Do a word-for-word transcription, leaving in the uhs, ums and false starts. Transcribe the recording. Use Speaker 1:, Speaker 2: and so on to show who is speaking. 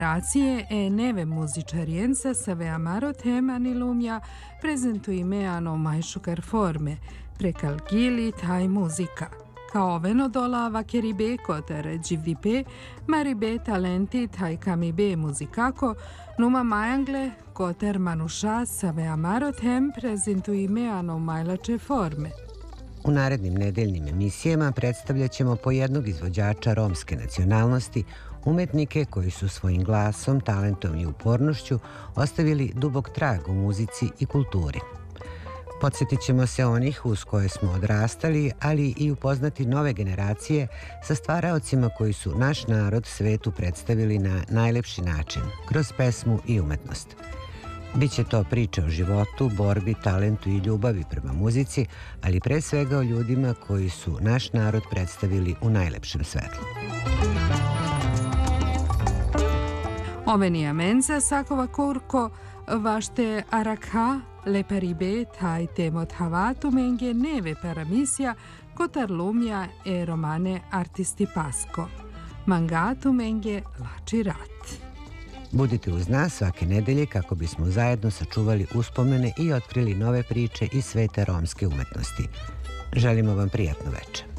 Speaker 1: Grazie e neve musicarienza save amaro tema nilumia prezentui meano majšukar forme, prekalgili taj muzika. Kao veno dola vakeribe koter givdipe, maribe talenti taj kamibe muzikako, numa majangle koter manuša save amaro tem prezentui meano majlače forme.
Speaker 2: U narednim nedeljnim emisijama predstavljat ćemo po jednog izvođača romske nacionalnosti, umetnike koji su svojim glasom, talentom i upornošću ostavili dubok trag u muzici i kulturi. Podsjetit ćemo se onih uz koje smo odrastali, ali i upoznati nove generacije sa stvaraocima koji su naš narod svetu predstavili na najlepši način, kroz pesmu i umetnost. Biće to priče o životu, borbi, talentu i ljubavi prema muzici, ali pre svega o ljudima koji su naš narod predstavili u najlepšem svetlu.
Speaker 1: Ovenia mensa sakova kurko vašte arakha leparibe taj temot havatu menge neve paramisija kotar lumja e romane artisti pasko. Mangatu menge lači rat.
Speaker 2: Budite uz nas svake nedelje kako bismo zajedno sačuvali uspomene i otkrili nove priče iz sveta romske umetnosti. Želimo vam prijatno veče.